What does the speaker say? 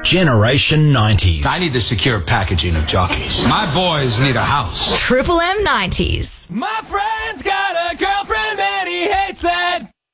Generation 90s. I need the secure packaging of jockeys. My boys need a house. Triple M 90s. My friend!